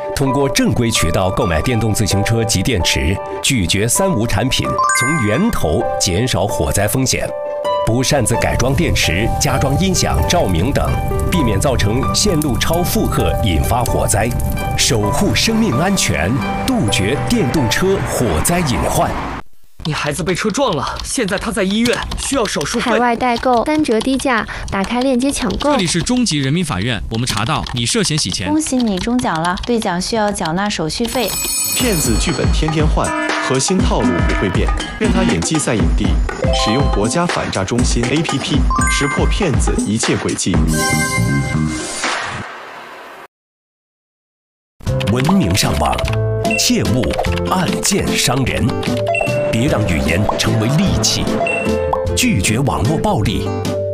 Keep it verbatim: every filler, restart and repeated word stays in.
通过正规渠道购买电动自行车及电池，拒绝三无产品，从源头减少火灾风险。不擅自改装电池、加装音响、照明等，避免造成线路超负荷引发火灾，守护生命安全，杜绝电动车火灾隐患。 你孩子被车撞了，现在他在医院，需要手术费。 海外代购三折低价，打开链接抢购。 这里是中级人民法院，我们查到你涉嫌洗钱。 恭喜你中奖了，兑奖需要缴纳手续费。 骗子剧本天天换，核心套路不会变，任他演技赛影帝。使用国家反诈中心 A P P， 识破骗子一切诡计。 文明上网，切勿暗箭伤人。别让语言成为利器，拒绝网络暴力，